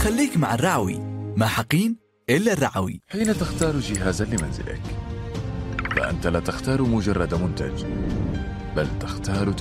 خليك مع الرعوي، ما حقين إلا الرعوي. حين تختار جهازا لمنزلك فأنت لا تختار مجرد منتج، بل تختار